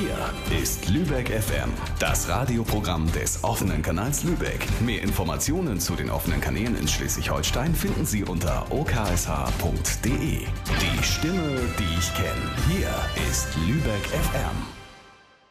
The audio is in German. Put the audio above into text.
Hier ist Lübeck FM, das Radioprogramm des offenen Kanals Lübeck. Mehr Informationen zu den offenen Kanälen in Schleswig-Holstein finden Sie unter oksh.de. Die Stimme, die ich kenne. Hier ist Lübeck FM.